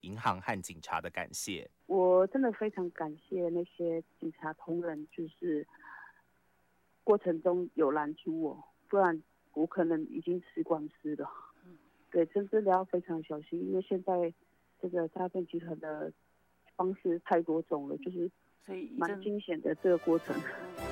银行和警察的感谢。 我真的非常感谢那些警察同仁，就是过程中有拦住我，不然我可能已经吃官司了。对，真的要非常小心，因为现在这个诈骗集团的方式太多种了，就是蛮惊险的这个过程。